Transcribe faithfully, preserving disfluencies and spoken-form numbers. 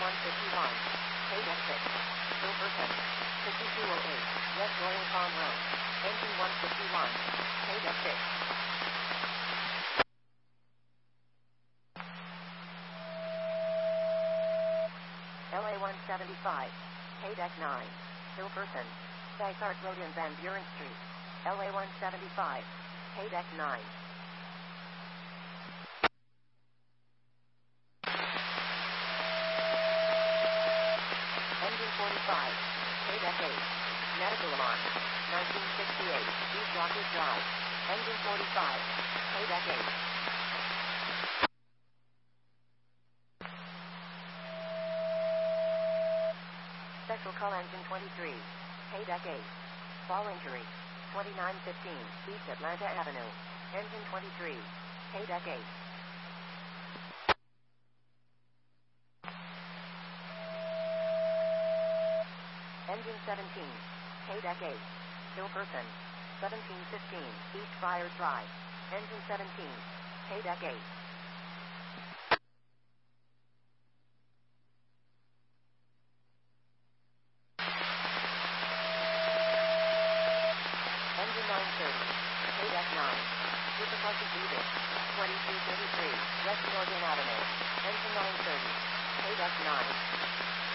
one fifty-one. Paydeck six. Silverton. fifty-two oh eight. West Royal Farm Road. Engine one fifty-one. Paydeck six. L A one seventy-five. Paydeck nine. Silverton. Dysart Road in Van Buren Street. L A one seventy-five. Paydeck nine. Engine forty-five. Paydeck eight. Medical alarm. nineteen sixty-eight. East Rockers Drive. Engine forty-five. Paydeck eight. Special call engine twenty-three. Paydeck eight. Fall injury. twenty-nine fifteen. East Atlanta Avenue. Engine twenty-three. Paydeck eight. Engine seventeen. Paydeck eight. Silverton. seventeen fifteen. East Friars Drive. Engine seventeen. Paydeck eight. Engine nine thirty. Paydeck nine. Difficulty Beavis. twenty-two thirty-three. West Morgan Avenue. Engine nine thirty. Paydeck nine.